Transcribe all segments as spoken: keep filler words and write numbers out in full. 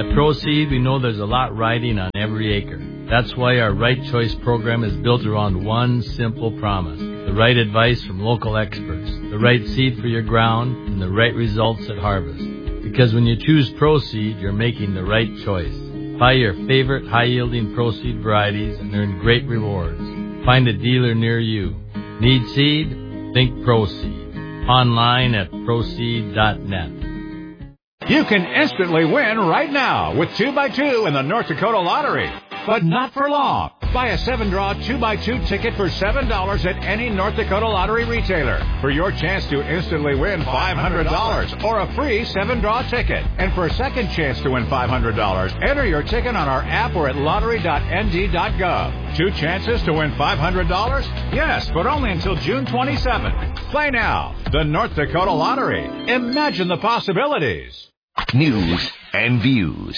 At Proceed, we know there's a lot riding on every acre. That's why our Right Choice program is built around one simple promise. The right advice from local experts, the right seed for your ground, and the right results at harvest. Because when you choose Proceed, you're making the right choice. Buy your favorite high-yielding Proceed varieties and earn great rewards. Find a dealer near you. Need seed? Think Proceed. Online at proceed dot net. You can instantly win right now with two by two in the North Dakota Lottery. But not for long. Buy a seven-draw two by two ticket for seven dollars at any North Dakota Lottery retailer for your chance to instantly win five hundred dollars or a free seven-draw ticket. And for a second chance to win five hundred dollars, enter your ticket on our app or at lottery dot n d dot gov. Two chances to win five hundred dollars? Yes, but only until June twenty-seventh. Play now. The North Dakota Lottery. Imagine the possibilities. News and views.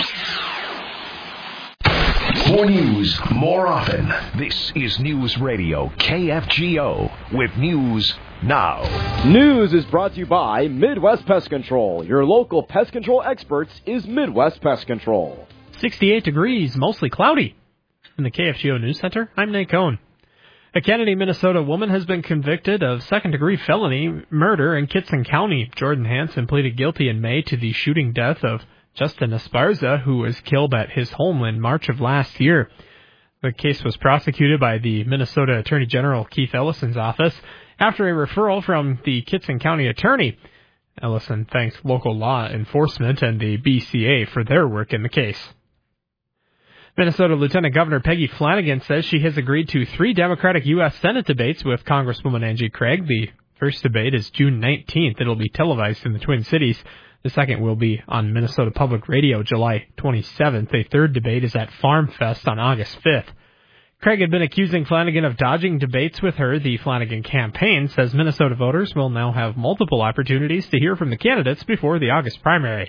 More news, more often. This is News Radio K F G O with News Now. News is brought to you by Midwest Pest Control. Your local pest control experts is Midwest Pest Control. sixty-eight degrees, mostly cloudy. In the K F G O News Center, I'm Nate Cohn. A Kennedy, Minnesota woman has been convicted of second-degree felony murder in Kitson County. Jordan Hansen pleaded guilty in May to the shooting death of Justin Esparza, who was killed at his home in March of last year. The case was prosecuted by the Minnesota Attorney General Keith Ellison's office after a referral from the Kitson County Attorney. Ellison thanks local law enforcement and the B C A for their work in the case. Minnesota Lieutenant Governor Peggy Flanagan says she has agreed to three Democratic U S Senate debates with Congresswoman Angie Craig. The first debate is June nineteenth. It'll be televised in the Twin Cities. The second will be on Minnesota Public Radio July twenty-seventh. A third debate is at Farm Fest on August fifth. Craig had been accusing Flanagan of dodging debates with her. The Flanagan campaign says Minnesota voters will now have multiple opportunities to hear from the candidates before the August primary.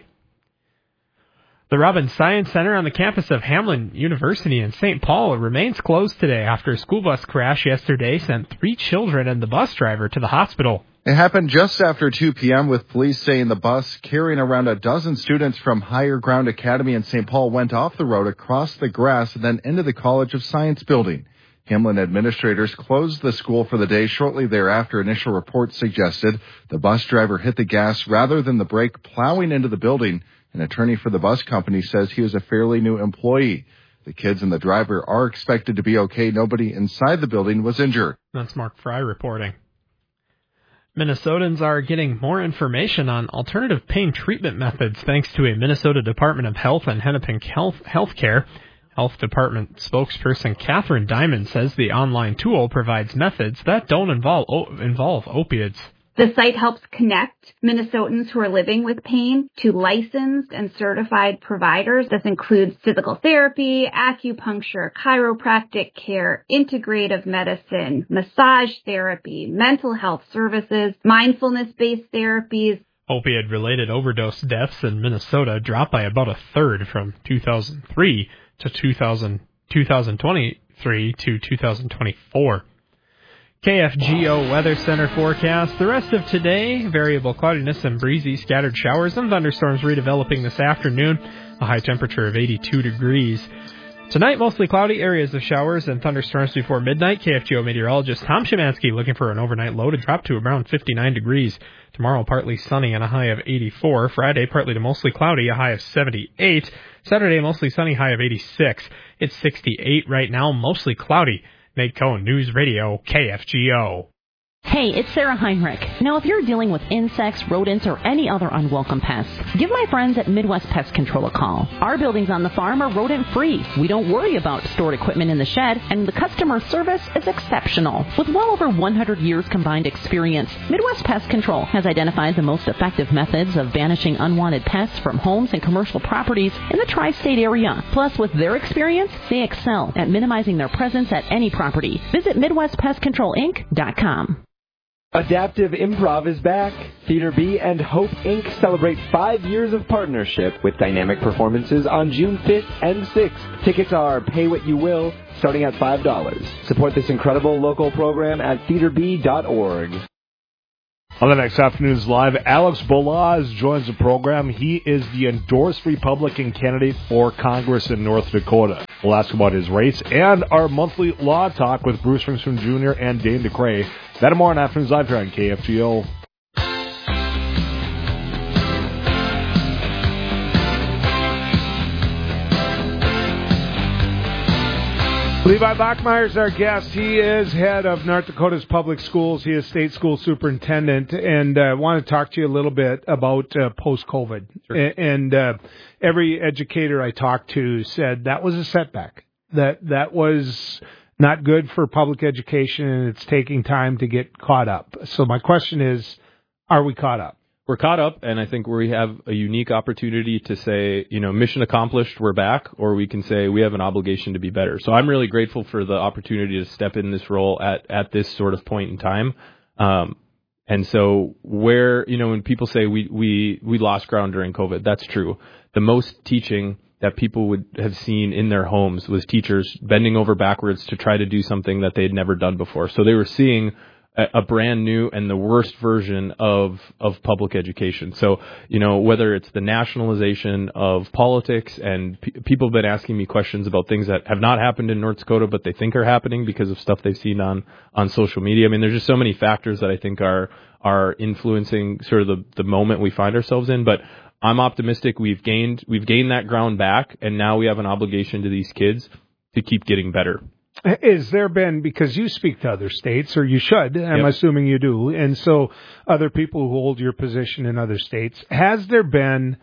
The Robbins Science Center on the campus of Hamline University in Saint Paul remains closed today after a school bus crash yesterday sent three children and the bus driver to the hospital. It happened just after two p.m. with police saying the bus carrying around a dozen students from Higher Ground Academy in Saint Paul went off the road across the grass and then into the College of Science building. Hamline administrators closed the school for the day shortly thereafter. Initial reports suggested the bus driver hit the gas rather than the brake, plowing into the building. An attorney for the bus company says he was a fairly new employee. The kids and the driver are expected to be okay. Nobody inside the building was injured. That's Mark Fry reporting. Minnesotans are getting more information on alternative pain treatment methods thanks to a Minnesota Department of Health and Hennepin Health Healthcare. Health Department spokesperson Catherine Diamond says the online tool provides methods that don't involve involve opiates. The site helps connect Minnesotans who are living with pain to licensed and certified providers. This includes physical therapy, acupuncture, chiropractic care, integrative medicine, massage therapy, mental health services, mindfulness-based therapies. Opiate-related overdose deaths in Minnesota dropped by about a third from two thousand three to two thousand, two thousand twenty-three to two thousand twenty-four. K F G O Weather Center forecast. The rest of today, variable cloudiness and breezy scattered showers and thunderstorms redeveloping this afternoon. A high temperature of eighty-two degrees. Tonight, mostly cloudy, areas of showers and thunderstorms before midnight. K F G O meteorologist Tom Szymanski looking for an overnight low to drop to around fifty-nine degrees. Tomorrow, partly sunny and a high of eighty-four. Friday, partly to mostly cloudy, a high of seventy-eight. Saturday, mostly sunny, high of eighty-six. It's sixty-eight right now, mostly cloudy. Nate Cohn, News Radio, K F G O. Hey, it's Sarah Heinrich. Now, if you're dealing with insects, rodents, or any other unwelcome pests, give my friends at Midwest Pest Control a call. Our buildings on the farm are rodent-free. We don't worry about stored equipment in the shed, and the customer service is exceptional. With well over one hundred years combined experience, Midwest Pest Control has identified the most effective methods of banishing unwanted pests from homes and commercial properties in the tri-state area. Plus, with their experience, they excel at minimizing their presence at any property. Visit Midwest Pest Control Inc dot com. Adaptive Improv is back. Theater B and Hope Incorporated celebrate five years of partnership with dynamic performances on June fifth and sixth. Tickets are pay what you will, starting at five dollars. Support this incredible local program at theater b dot org. On the next afternoon's live, Alex Bolaz joins the program. He is the endorsed Republican candidate for Congress in North Dakota. We'll ask about his race and our monthly law talk with Bruce Ringston Junior and Dane DeCray. That and more on Afternoons Live here on K F G O. Levi Bachmeyer is our guest. He is head of North Dakota's public schools. He is state school superintendent, and I uh, want to talk to you a little bit about uh, post-COVID. Sure. And uh, every educator I talked to said that was a setback, that that was not good for public education, and it's taking time to get caught up. So my question is, are we caught up? We're caught up, and I think we have a unique opportunity to say, you know, mission accomplished, we're back, or we can say we have an obligation to be better. So I'm really grateful for the opportunity to step in this role at, at this sort of point in time. Um, and so where, you know, when people say we, we, we lost ground during COVID, that's true. The most teaching that people would have seen in their homes was teachers bending over backwards to try to do something that they had never done before. So they were seeing a brand new and the worst version of, of public education. So, you know, whether it's the nationalization of politics, and p- people have been asking me questions about things that have not happened in North Dakota, but they think are happening because of stuff they've seen on, on social media. I mean, there's just so many factors that I think are, are influencing sort of the, the moment we find ourselves in. But I'm optimistic we've gained, we've gained that ground back, and now we have an obligation to these kids to keep getting better. Has there been, because you speak to other states, or you should, I'm yep. assuming you do, and so other people who hold your position in other states, has there been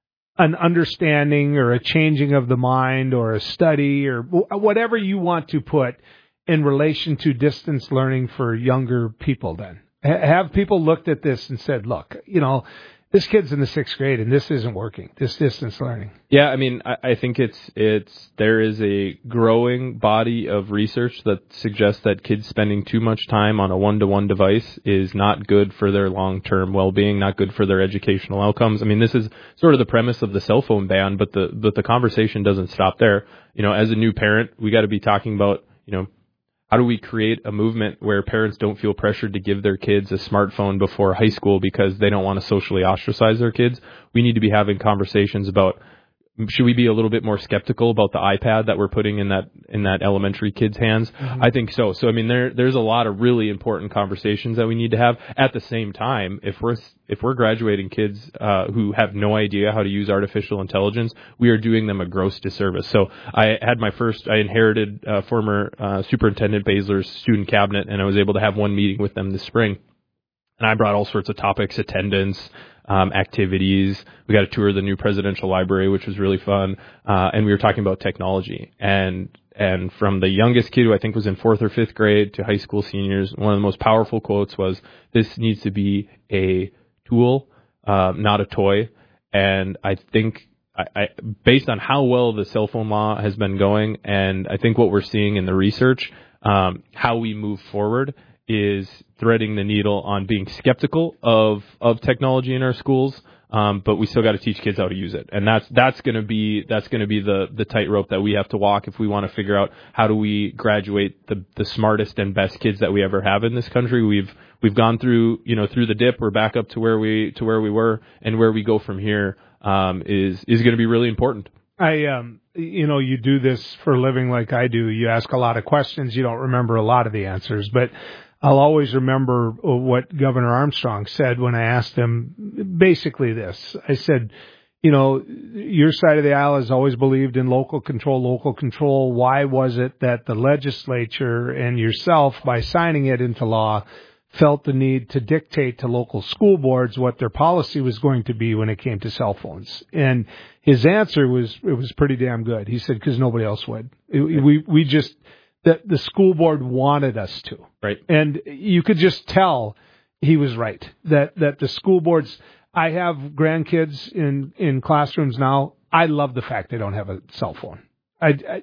an understanding or a changing of the mind or a study or whatever you want to put in relation to distance learning for younger people then? Have people looked at this and said, look, you know, this kid's in the sixth grade and this isn't working, this distance learning? Yeah, I mean, I, I think it's, it's, there is a growing body of research that suggests that kids spending too much time on a one-to-one device is not good for their long-term well-being, not good for their educational outcomes. I mean, this is sort of the premise of the cell phone ban, but the, but the conversation doesn't stop there. You know, as a new parent, we got to be talking about, you know, how do we create a movement where parents don't feel pressured to give their kids a smartphone before high school because they don't want to socially ostracize their kids? We need to be having conversations about, should we be a little bit more skeptical about the iPad that we're putting in that in that elementary kid's hands? Mm-hmm. I think so. So I mean, there there's a lot of really important conversations that we need to have. At the same time, if we're if we're graduating kids uh, who have no idea how to use artificial intelligence, we are doing them a gross disservice. So I had my first, I inherited uh, former uh, Superintendent Baszler's student cabinet, and I was able to have one meeting with them this spring. And I brought all sorts of topics, attendance, um, activities. We got a tour of the new presidential library, which was really fun. Uh, and we were talking about technology. And, and from the youngest kid, who I think was in fourth or fifth grade, to high school seniors, one of the most powerful quotes was, this needs to be a tool, uh, not a toy. And I think, I, I, based on how well the cell phone law has been going, and I think what we're seeing in the research, um, how we move forward is threading the needle on being skeptical of, of technology in our schools, um, but we still got to teach kids how to use it, and that's that's going to be that's going to be the the tightrope that we have to walk if we want to figure out how do we graduate the the smartest and best kids that we ever have in this country. We've we've gone through you know through the dip. We're back up to where we to where we were, and where we go from here um, is is going to be really important. I, um, you know, you do this for a living like I do. You ask a lot of questions. You don't remember a lot of the answers, but I'll always remember what Governor Armstrong said when I asked him basically this. I said, you know, your side of the aisle has always believed in local control, local control. Why was it that the legislature and yourself, by signing it into law, felt the need to dictate to local school boards what their policy was going to be when it came to cell phones? And his answer was, it was pretty damn good. He said, because nobody else would. We, we just, the, the school board wanted us to. Right. And you could just tell he was right, that, that the school boards, I have grandkids in, in classrooms now. I love the fact they don't have a cell phone. I, I,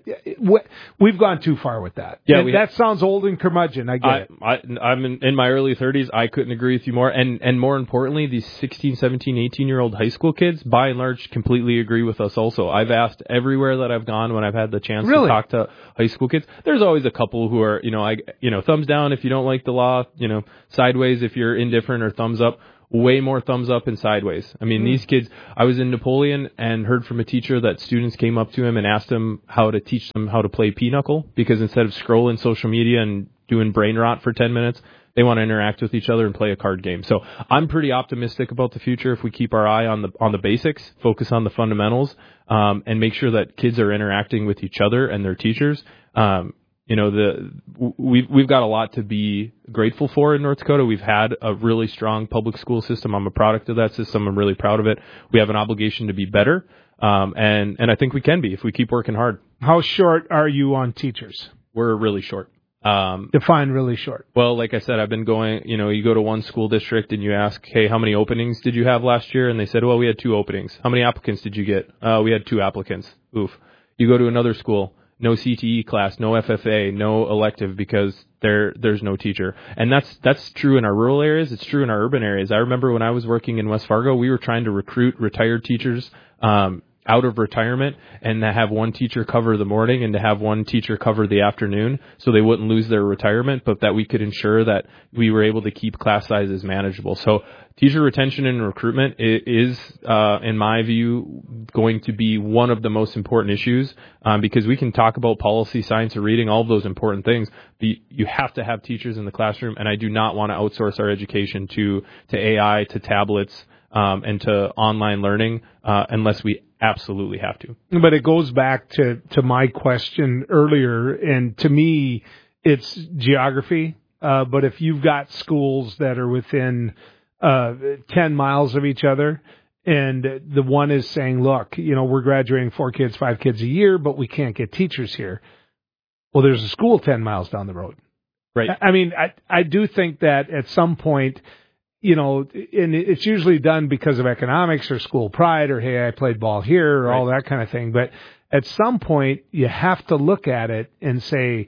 we've gone too far with that. Yeah, and we, that sounds old and curmudgeon. I get I, it. I, I'm in, in my early thirties. I couldn't agree with you more. And and more importantly, these sixteen, seventeen, eighteen-year-old high school kids, by and large, completely agree with us also. I've asked everywhere that I've gone when I've had the chance really? to talk to high school kids. There's always a couple who are, you know, I, you know, thumbs down if you don't like the law, you know, sideways if you're indifferent, or thumbs up. Way more thumbs up and sideways. I mean, mm. these kids, I was in Napoleon and heard from a teacher that students came up to him and asked him how to teach them how to play pinochle, because instead of scrolling social media and doing brain rot for ten minutes, they want to interact with each other and play a card game. So I'm pretty optimistic about the future if we keep our eye on the on the basics, focus on the fundamentals, um, and make sure that kids are interacting with each other and their teachers. Um, You know, the we've we've got a lot to be grateful for in North Dakota. We've had a really strong public school system. I'm a product of that system. I'm really proud of it. We have an obligation to be better, um, and and I think we can be if we keep working hard. How short are you on teachers? We're really short. Um, Define really short. Well, like I said, I've been going. You know, you go to one school district and you ask, hey, how many openings did you have last year? And they said, well, we had two openings. How many applicants did you get? Uh, we had two applicants. Oof. You go to another school. No C T E class, no F F A, no elective, because there there's no teacher. And that's that's true in our rural areas. It's true in our urban areas. I remember when I was working in West Fargo, we were trying to recruit retired teachers um, out of retirement, and to have one teacher cover the morning and to have one teacher cover the afternoon, so they wouldn't lose their retirement, but that we could ensure that we were able to keep class sizes manageable. So teacher retention and recruitment is, uh, in my view, going to be one of the most important issues, um, because we can talk about policy, science, or reading, all of those important things. But you have to have teachers in the classroom, and I do not want to outsource our education to, to A I, to tablets, um, and to online learning, uh, unless we absolutely have to. But it goes back to, to my question earlier, and to me, it's geography. Uh, but if you've got schools that are within Uh, ten miles of each other, and the one is saying, look, you know, we're graduating four kids, five kids a year, but we can't get teachers here. Well, there's a school ten miles down the road. Right. I mean, I, I do think that at some point, you know, and it's usually done because of economics or school pride or, hey, I played ball here or right. all that kind of thing. But at some point, you have to look at it and say,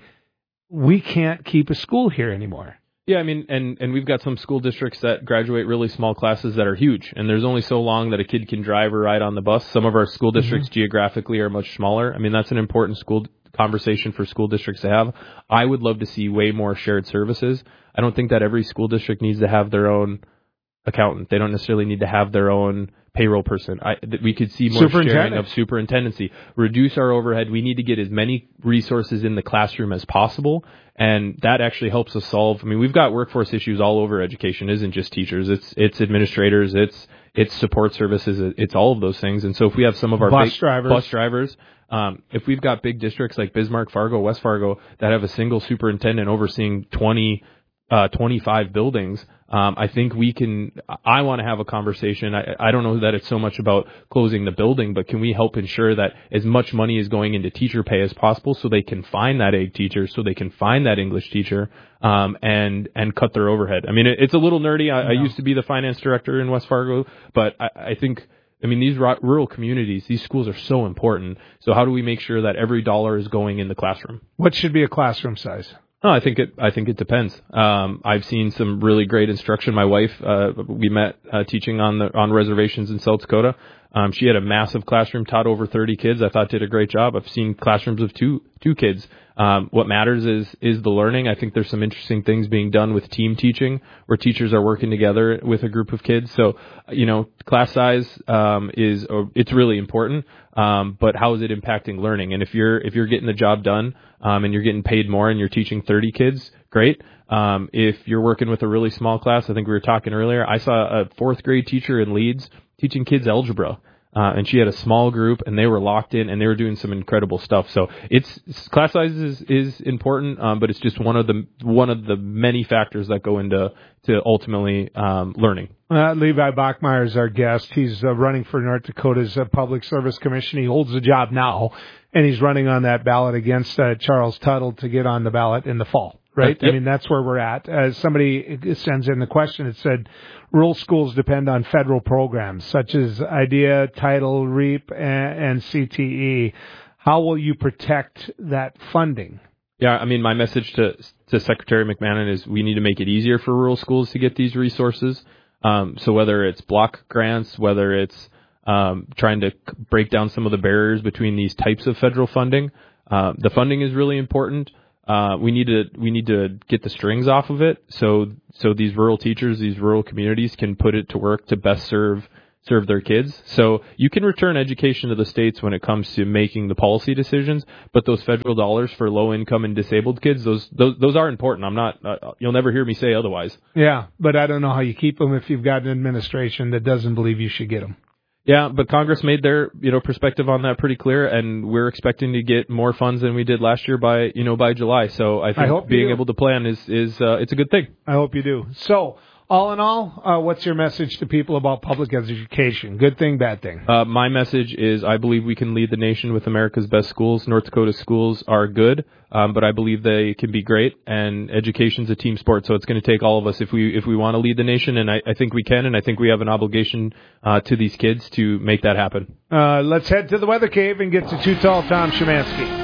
we can't keep a school here anymore. Yeah, I mean, and, and we've got some school districts that graduate really small classes that are huge, and there's only so long that a kid can drive or ride on the bus. Some of our school districts mm-hmm. geographically are much smaller. I mean, that's an important school conversation for school districts to have. I would love to see way more shared services. I don't think that every school district needs to have their own accountant. They don't necessarily need to have their own payroll person. I, we could see more sharing of superintendency, reduce our overhead. We need to get as many resources in the classroom as possible, and that actually helps us solve. I mean, we've got workforce issues all over education. It isn't just teachers. It's it's administrators. It's it's support services. It's all of those things. And so if we have some of our bus big drivers, bus drivers, um, if we've got big districts like Bismarck, Fargo, West Fargo that have a single superintendent overseeing twenty, uh, twenty-five buildings, Um, I think we can, I want to have a conversation. I, I don't know that it's so much about closing the building, but can we help ensure that as much money is going into teacher pay as possible so they can find that ag teacher, so they can find that English teacher, um, and, and cut their overhead. I mean, it, it's a little nerdy. I, I used to be the finance director in West Fargo, but I, I think, I mean, these rural communities, these schools are so important. So how do we make sure that every dollar is going in the classroom? What should be a classroom size? No, I think it. I think it depends. Um, I've seen some really great instruction. My wife, uh, we met uh, teaching on the on reservations in South Dakota. Um, she had a massive classroom, taught over thirty kids. I thought did a great job. I've seen classrooms of two two kids. Um, what matters is is the learning. I think there's some interesting things being done with team teaching, where teachers are working together with a group of kids. So, you know, class size um, is uh, it's really important. Um, but how is it impacting learning? And if you're if you're getting the job done um, and you're getting paid more and you're teaching thirty kids, great. Um, if you're working with a really small class, I think we were talking earlier, I saw a fourth grade teacher in Leeds teaching kids algebra. Uh, and she had a small group, and they were locked in, and they were doing some incredible stuff. So it's, it's class size is, is important, um, but it's just one of the one of the many factors that go into to ultimately um, learning. Uh, Levi Bachmeyer is our guest. He's uh, running for North Dakota's uh, Public Service Commission. He holds the job now, and he's running on that ballot against uh, Charles Tuttle to get on the ballot in the fall. Right? Yep. I mean, that's where we're at. Uh, somebody sends in the question. It said, rural schools depend on federal programs such as IDEA, Title, REAP, and, and C T E. how will you protect that funding? Yeah, I mean, my message to to Secretary McMahon is we need to make it easier for rural schools to get these resources. Um, so whether it's block grants, whether it's um, trying to break down some of the barriers between these types of federal funding, uh, the funding is really important. Uh, we need to we need to get the strings off of it, so so these rural teachers, these rural communities can put it to work to best serve serve their kids. So you can return education to the states when it comes to making the policy decisions, but those federal dollars for low income and disabled kids, those those those are important. I'm not. Uh, you'll never hear me say otherwise. Yeah, but I don't know how you keep them if you've got an administration that doesn't believe you should get them. Yeah, but Congress made their, you know, perspective on that pretty clear, and we're expecting to get more funds than we did last year by, you know, by July. So I think I being able to plan is, is uh, it's a good thing. I hope you do. So, all in all, uh, what's your message to people about public education? Good thing, bad thing? Uh, my message is I believe we can lead the nation with America's best schools. North Dakota schools are good, um, but I believe they can be great, and education's a team sport, so it's going to take all of us if we if we want to lead the nation, and I, I think we can, and I think we have an obligation uh, to these kids to make that happen. Uh, let's head to the weather cave and get to Too Tall Tom Szymanski.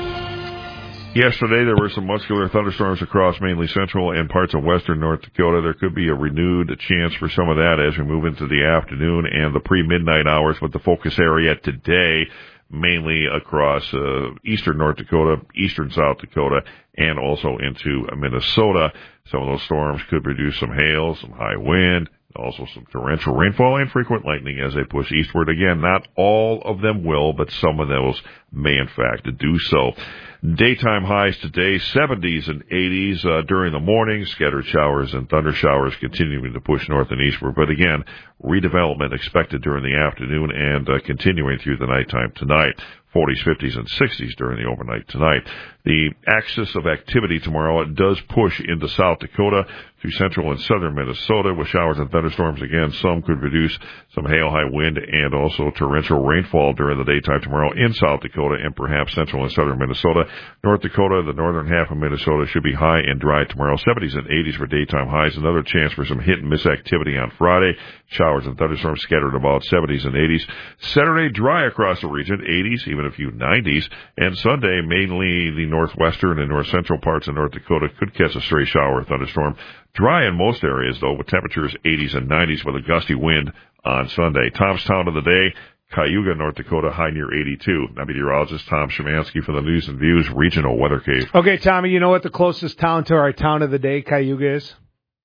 Yesterday, there were some muscular thunderstorms across mainly central and parts of western North Dakota. There could be a renewed chance for some of that as we move into the afternoon and the pre-midnight hours, with the focus area today mainly across uh, eastern North Dakota, eastern South Dakota, and also into Minnesota. Some of those storms could produce some hail, some high wind, also some torrential rainfall and frequent lightning as they push eastward. Again, not all of them will, but some of those may in fact do so. Daytime highs today, seventies and eighties uh, during the morning. Scattered showers and thunder showers continuing to push north and eastward. But again, redevelopment expected during the afternoon and uh, continuing through the nighttime tonight. forties, fifties, and sixties during the overnight tonight. The axis of activity tomorrow, it does push into South Dakota through central and southern Minnesota with showers and thunderstorms. Again, some could produce some hail, high wind, and also torrential rainfall during the daytime tomorrow in South Dakota and perhaps central and southern Minnesota. North Dakota, the northern half of Minnesota should be high and dry tomorrow. seventies and eighties for daytime highs. Another chance for some hit and miss activity on Friday. Showers and thunderstorms scattered about seventies and eighties. Saturday, dry across the region, eighties, even a few nineties. And Sunday, mainly the northwestern and north central parts of North Dakota could catch a stray shower or thunderstorm. Dry in most areas, though, with temperatures eighties and nineties with a gusty wind on Sunday. Tom's Town of the day, Cayuga, North Dakota, high near eighty-two. I'm meteorologist Tom Szymanski for the News and Views Regional Weather Cave. Okay, Tommy, you know what the closest town to our town of the day, Cayuga, is?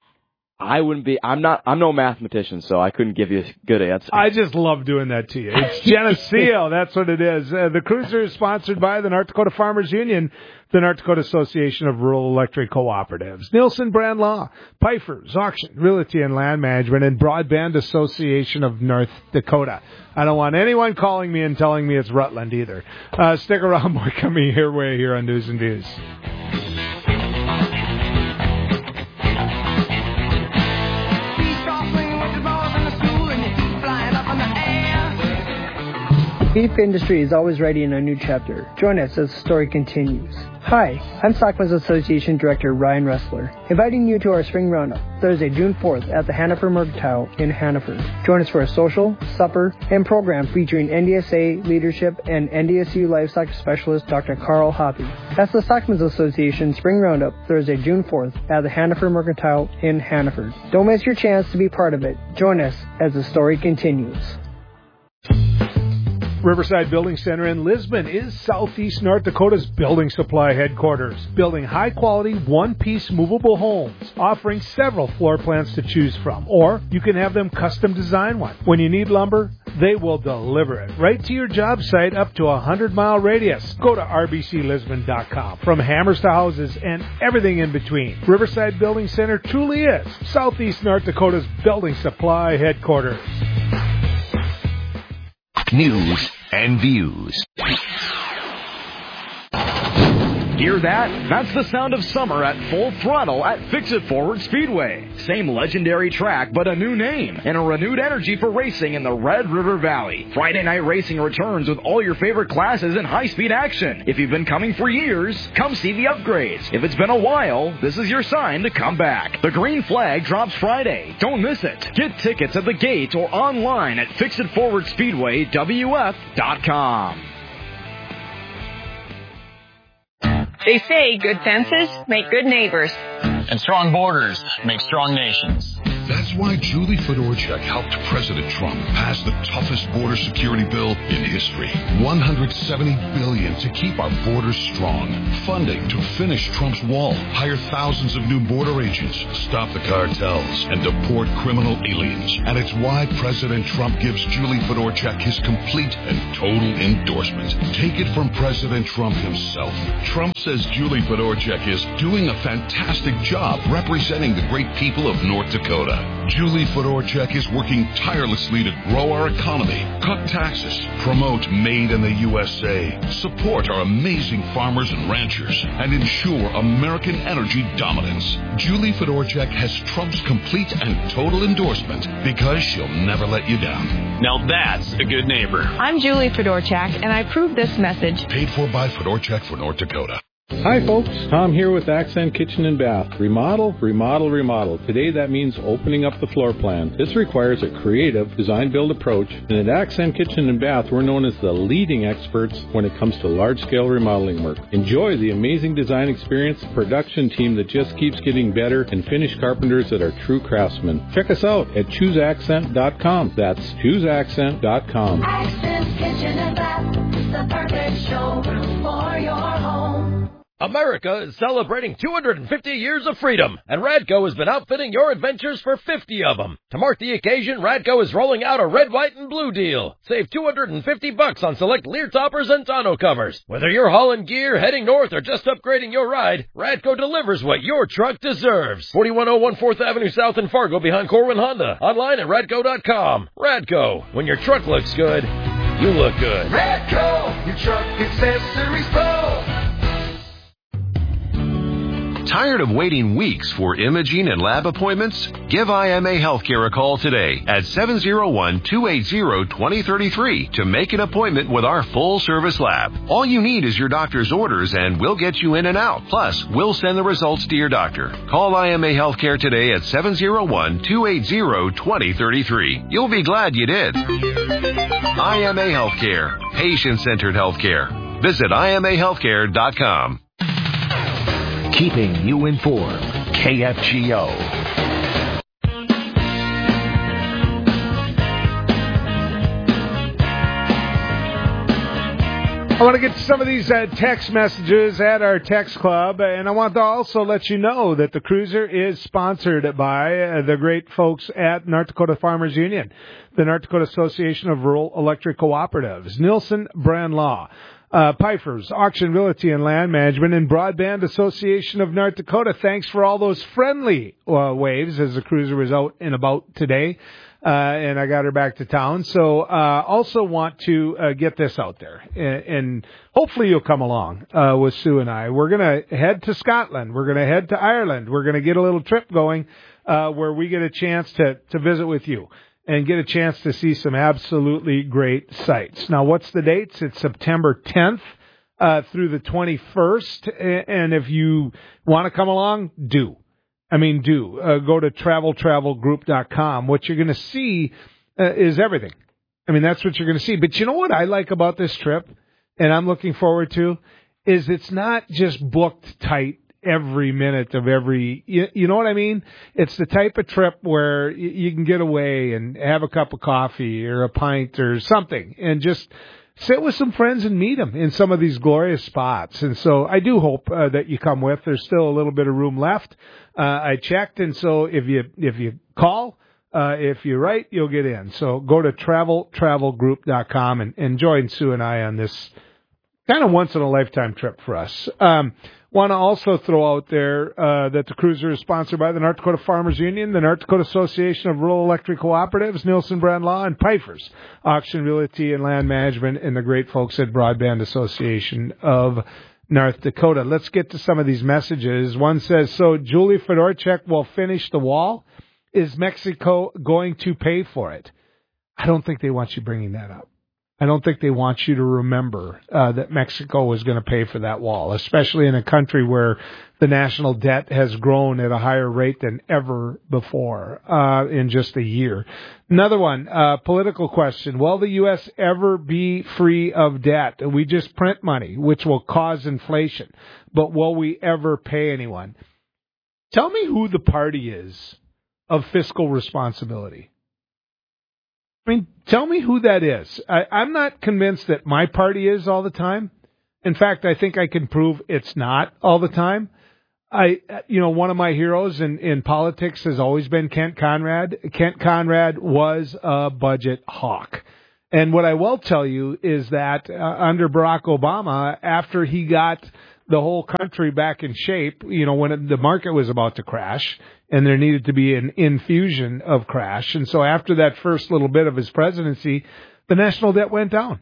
I wouldn't be, I'm not, I'm no mathematician, so I couldn't give you a good answer. I just love doing that to you. It's Geneseo, that's what it is. Uh, the cruiser is sponsored by the North Dakota Farmers Union, the North Dakota Association of Rural Electric Cooperatives, Nielsen Brand Law, Pfeiffer's Auction, Realty and Land Management, and Broadband Association of North Dakota. I don't want anyone calling me and telling me it's Rutland either. Uh, stick around, more coming your way here on News and Views. Beef industry is always writing a new chapter. Join us as the story continues. Hi, I'm Stockmen's Association Director Ryan Ressler, inviting you to our spring roundup, Thursday, June fourth at the Hannaford Mercantile in Hannaford. Join us for a social, supper, and program featuring N D S A leadership and N D S U livestock specialist Doctor Carl Hoppy. That's the Stockmen's Association Spring Roundup, Thursday, June fourth at the Hannaford Mercantile in Hannaford. Don't miss your chance to be part of it. Join us as the story continues. Riverside Building Center in Lisbon is Southeast North Dakota's building supply headquarters, building high-quality, one-piece movable homes, offering several floor plans to choose from, or you can have them custom design one. When you need lumber, they will deliver it right to your job site up to a hundred-mile radius. Go to r b c lisbon dot com. From hammers to houses and everything in between, Riverside Building Center truly is Southeast North Dakota's building supply headquarters. News and Views. Hear that? That's the sound of summer at full throttle at Fix-It Forward Speedway. Same legendary track, but a new name and a renewed energy for racing in the Red River Valley. Friday night racing returns with all your favorite classes and high-speed action. If you've been coming for years, come see the upgrades. If it's been a while, this is your sign to come back. The green flag drops Friday. Don't miss it. Get tickets at the gate or online at Fix It Forward Speedway W F dot com. They say good fences make good neighbors. And strong borders make strong nations. That's why Julie Fedorchak helped President Trump pass the toughest border security bill in history. one hundred seventy billion dollars to keep our borders strong. Funding to finish Trump's wall, hire thousands of new border agents, stop the cartels, and deport criminal aliens. And it's why President Trump gives Julie Fedorchak his complete and total endorsement. Take it from President Trump himself. Trump says Julie Fedorchak is doing a fantastic job representing the great people of North Dakota. Julie Fedorchak is working tirelessly to grow our economy, cut taxes, promote Made in the U S A, support our amazing farmers and ranchers, and ensure American energy dominance. Julie Fedorchak has Trump's complete and total endorsement because she'll never let you down. Now that's a good neighbor. I'm Julie Fedorchak, and I approve this message. Paid for by Fedorchak for North Dakota. Hi folks, Tom here with Accent Kitchen and Bath. Remodel, remodel, remodel. Today that means opening up the floor plan. This requires a creative design-build approach, and at Accent Kitchen and Bath we're known as the leading experts when it comes to large-scale remodeling work. Enjoy the amazing design experience, production team that just keeps getting better, and finished carpenters that are true craftsmen. Check us out at choose accent dot com. That's choose accent dot com. Accent Kitchen and Bath, the perfect showroom for your home. America is celebrating two hundred fifty years of freedom, and Radco has been outfitting your adventures for fifty of them. To mark the occasion, Radco is rolling out a red, white, and blue deal. Save two hundred fifty bucks on select Lear toppers and tonneau covers. Whether you're hauling gear, heading north, or just upgrading your ride, Radco delivers what your truck deserves. forty-one oh one fourth Avenue South in Fargo behind Corwin Honda. Online at radco dot com. Radco, when your truck looks good, you look good. Radco, your truck accessories pro. Tired of waiting weeks for imaging and lab appointments? Give I M A Healthcare a call today at seven oh one, two eight oh, two oh three three to make an appointment with our full-service lab. All you need is your doctor's orders, and we'll get you in and out. Plus, we'll send the results to your doctor. Call I M A Healthcare today at seven oh one, two eight oh, two oh three three. You'll be glad you did. I M A Healthcare. Patient-centered healthcare. Visit I M A healthcare dot com. Keeping you informed. K F G O. I want to get to some of these uh, text messages at our text club, and I want to also let you know that the Cruiser is sponsored by uh, the great folks at North Dakota Farmers Union, the North Dakota Association of Rural Electric Cooperatives, Nielsen Brand Law, Uh, Pfeiffer's, Auction Realty and Land Management, and Broadband Association of North Dakota. Thanks for all those friendly uh, waves as the Cruiser was out and about today, uh, and I got her back to town. So uh, also want to uh, get this out there, and, and hopefully you'll come along uh, with Sue and I. We're going to head to Scotland. We're going to head to Ireland. We're going to get a little trip going uh, where we get a chance to, to visit with you and get a chance to see some absolutely great sights. Now, what's the dates? It's September tenth uh, through the twenty-first. And if you want to come along, do. I mean, do. Uh, go to travel travel group dot com. What you're going to see uh, is everything. I mean, that's what you're going to see. But you know what I like about this trip, and I'm looking forward to, is it's not just booked tight every minute of every, you, you know what I mean? It's the type of trip where you, you can get away and have a cup of coffee or a pint or something and just sit with some friends and meet them in some of these glorious spots. And so I do hope uh, that you come with. There's still a little bit of room left. Uh, I checked, and so if you if you call, uh, if you write, you'll get in. So go to travel travel group dot com and, and join Sue and I on this kind of once-in-a-lifetime trip for us. Um Want to also throw out there uh, that the Cruiser is sponsored by the North Dakota Farmers Union, the North Dakota Association of Rural Electric Cooperatives, Nielsen Brand Law, and Pfeiffer's, Auction Realty and Land Management, and the great folks at Broadband Association of North Dakota. Let's get to some of these messages. One says, so Julie Fedorchak will finish the wall. Is Mexico going to pay for it? I don't think they want you bringing that up. I don't think they want you to remember uh, that Mexico was going to pay for that wall, especially in a country where the national debt has grown at a higher rate than ever before uh, in just a year. Another one, uh, political question. Will the U S ever be free of debt? We just print money, which will cause inflation. But will we ever pay anyone? Tell me who the party is of fiscal responsibility. I mean, tell me who that is. I, I'm not convinced that my party is all the time. In fact, I think I can prove it's not all the time. I, you know, one of my heroes in, in politics has always been Kent Conrad. Kent Conrad was a budget hawk. And what I will tell you is that uh, under Barack Obama, after he got the whole country back in shape, you know, when it, the market was about to crash and there needed to be an infusion of crash. And so after that first little bit of his presidency, the national debt went down.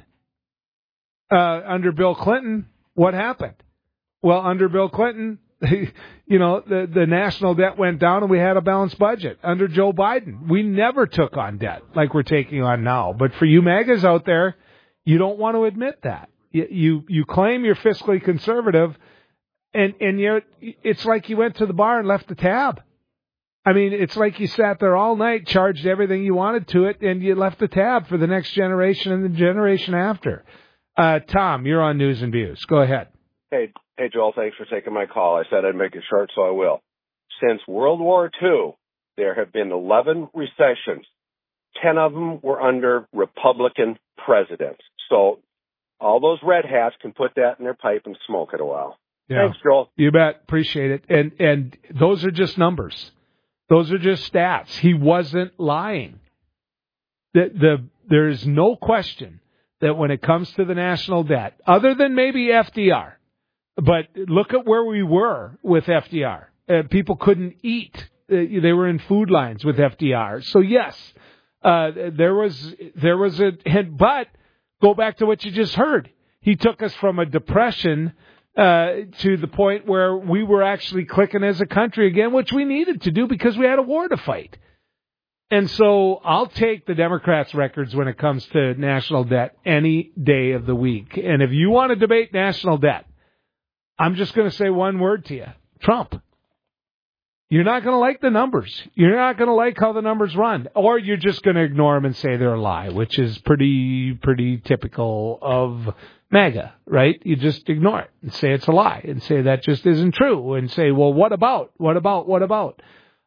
Uh, under Bill Clinton, what happened? Well, under Bill Clinton, you know, the, the national debt went down and we had a balanced budget. Under Joe Biden, we never took on debt like we're taking on now. But for you MAGAs out there, you don't want to admit that. You, you, you claim you're fiscally conservative, and, and yet it's like you went to the bar and left the tab. I mean, it's like you sat there all night, charged everything you wanted to it, and you left the tab for the next generation and the generation after. Uh, Tom, you're on News and Views. Go ahead. Hey, hey, Joel, thanks for taking my call. I said I'd make it short, so I will. Since World War Two, there have been eleven recessions. Ten of them were under Republican presidents. So all those red hats can put that in their pipe and smoke it a while. Yeah. Thanks, Joel. You bet. Appreciate it. And and those are just numbers. Those are just stats. He wasn't lying. The, the, there is no question that when it comes to the national debt, other than maybe F D R, but look at where we were with F D R. Uh, people couldn't eat. Uh, they were in food lines with F D R. So yes, uh, there was there was a but go back to what you just heard. He took us from a depression uh, to the point where we were actually clicking as a country again, which we needed to do because we had a war to fight. And so I'll take the Democrats' records when it comes to national debt any day of the week. And if you want to debate national debt, I'm just going to say one word to you. Trump. You're not going to like the numbers. You're not going to like how the numbers run. Or you're just going to ignore them and say they're a lie, which is pretty, pretty typical of MAGA, right? You just ignore it and say it's a lie and say that just isn't true and say, well, what about, what about, what about?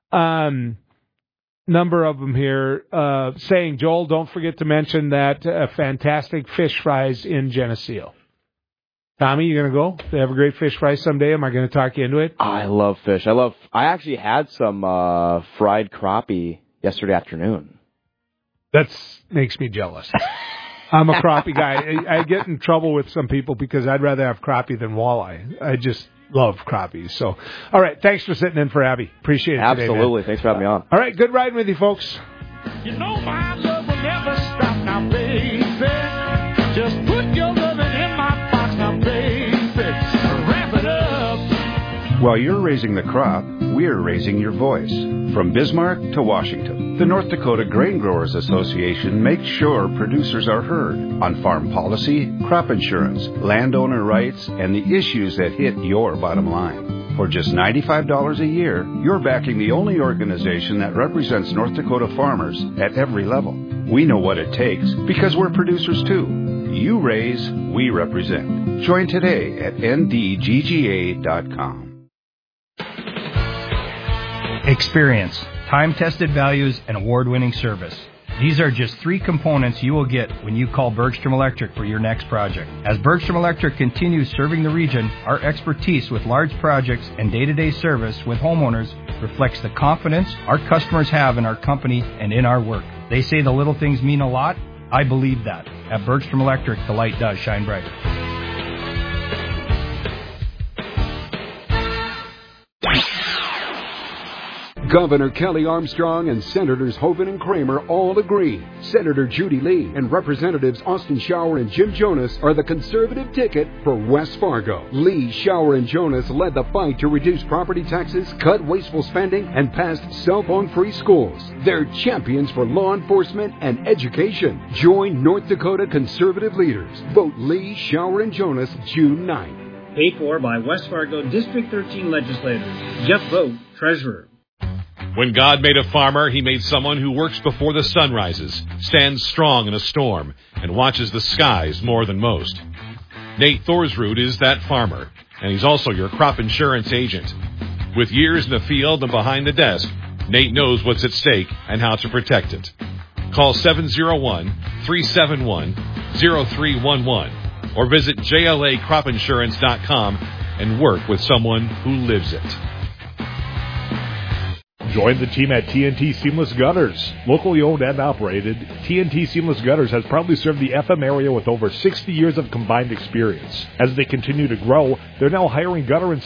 Um, number of them here uh, saying, Joel, don't forget to mention that uh, fantastic fish fries in Geneseo. Tommy, you going to go? They have a great fish fry someday. Am I going to talk you into it? I love fish. I love. I actually had some uh, fried crappie yesterday afternoon. That makes me jealous. I'm a crappie guy. I, I get in trouble with some people because I'd rather have crappie than walleye. I just love crappie. So, all right. Thanks for sitting in for Abby. Appreciate it. Absolutely. Today, thanks for having me on. All right. Good riding with you, folks. You know my love will never stop now, baby. Just put your loving in my box now, baby. Wrap it up. While you're raising the crop, we're raising your voice. From Bismarck to Washington, the North Dakota Grain Growers Association makes sure producers are heard on farm policy, crop insurance, landowner rights, and the issues that hit your bottom line. For just ninety-five dollars a year, you're backing the only organization that represents North Dakota farmers at every level. We know what it takes because we're producers too. You raise, we represent. Join today at N D G G A dot com. Experience, time-tested values, and award-winning service. These are just three components you will get when you call Bergstrom Electric for your next project. As Bergstrom Electric continues serving the region, our expertise with large projects and day-to-day service with homeowners reflects the confidence our customers have in our company and in our work. They say the little things mean a lot. I believe that. At Bergstrom Electric, the light does shine brighter. Governor Kelly Armstrong and Senators Hoeven and Kramer all agree. Senator Judy Lee and Representatives Austin Shower and Jim Jonas are the conservative ticket for West Fargo. Lee, Shower, and Jonas led the fight to reduce property taxes, cut wasteful spending, and passed cell phone-free schools. They're champions for law enforcement and education. Join North Dakota conservative leaders. Vote Lee, Shower, and Jonas June ninth. Paid for by West Fargo District thirteen legislators. Jeff Vogt, Treasurer. When God made a farmer, he made someone who works before the sun rises, stands strong in a storm, and watches the skies more than most. Nate Thorsrud is that farmer, and he's also your crop insurance agent. With years in the field and behind the desk, Nate knows what's at stake and how to protect it. Call seven oh one, three seven one, oh three one one or visit J L A crop insurance dot com and work with someone who lives it. Join the team at T N T Seamless Gutters. Locally owned and operated, T N T Seamless Gutters has proudly served the F M area with over sixty years of combined experience. As they continue to grow, they're now hiring gutter and